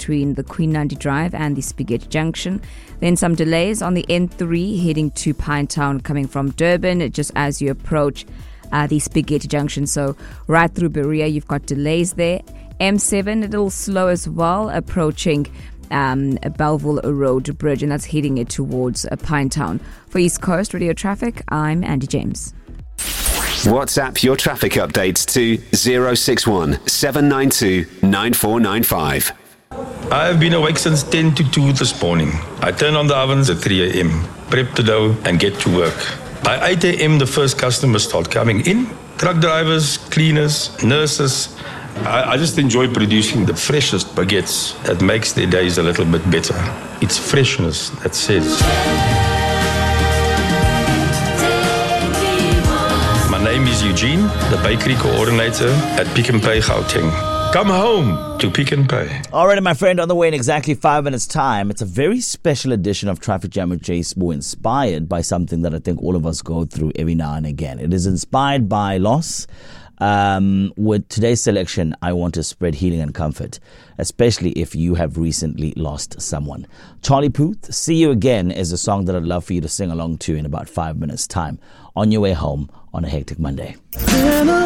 between the Queen Nandi Drive and the Spaghetti Junction. Then some delays on the N3 heading to Pinetown coming from Durban just as you approach the Spaghetti Junction. So right through Berea, you've got delays there. M7, a little slow as well, approaching Belleville Road Bridge, and that's heading it towards Pinetown. For East Coast Radio Traffic, I'm Andy James. WhatsApp your traffic updates to 061 792 9495. I've been awake since 10 to 2 this morning. I turn on the ovens at 3 a.m., prep the dough and get to work. By 8 a.m. the first customers start coming in. Truck drivers, cleaners, nurses. I just enjoy producing the freshest baguettes that makes their days a little bit better. It's freshness that says. My name is Eugene, the bakery coordinator at Pick n Pay Gauteng. Come home to Pick n Pay. All right, my friend, on the way in exactly 5 minutes' time. It's a very special edition of Traffic Jam with Jay Smoo, inspired by something that I think all of us go through every now and again. It is inspired by loss. With today's selection, I want to spread healing and comfort, especially if you have recently lost someone. Charlie Puth, See You Again is a song that I'd love for you to sing along to in about 5 minutes' time on your way home on a hectic Monday.